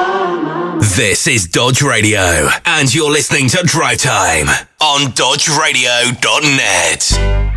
This is Dodge Radio, and you're listening to Drive Time on dodgeradio.net.